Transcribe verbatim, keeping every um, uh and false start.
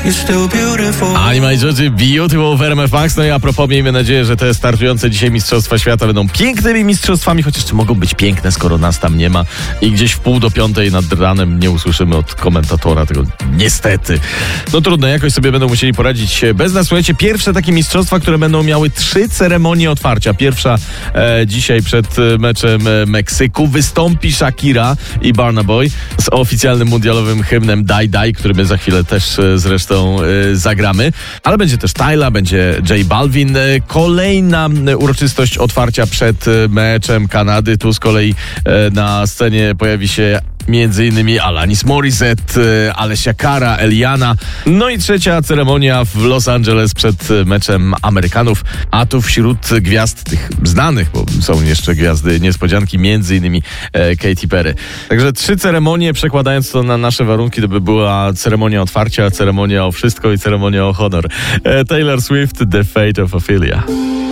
you're still beautiful. Ani moi drodzy, beautiful w R M F Max. No i a propos, miejmy nadzieję, że te startujące dzisiaj Mistrzostwa Świata będą pięknymi mistrzostwami, chociaż czy mogą być piękne, skoro nas tam nie ma i gdzieś w pół do piątej nad ranem nie usłyszymy od komentatora tego, niestety. No trudno, jakoś sobie będą musieli poradzić bez nas. Słuchajcie, pierwsze takie mistrzostwa, które będą miały trzy ceremonie otwarcia. Pierwsza e, dzisiaj przed meczem e, Meksyku wystąpi Shakira i Burna Boy z oficjalnym mundialowym hymnem Die Die, który my za chwilę też e, zresztą e, zagramy. Ale będzie też Tyla, będzie J Balvin. E, kolejna e, uroczystość otwarcia przed e, meczem Kanady. Tu z kolei e, na scenie pojawi się między innymi Alanis Morissette, Alessia Cara, Eliana. No i trzecia ceremonia w Los Angeles przed meczem Amerykanów. A tu wśród gwiazd tych znanych, bo są jeszcze gwiazdy niespodzianki, między innymi e, Katy Perry. Także trzy ceremonie, przekładając to na nasze warunki, to by była ceremonia otwarcia, ceremonia o wszystko i ceremonia o honor. E, Taylor Swift, The Fate of Ophelia.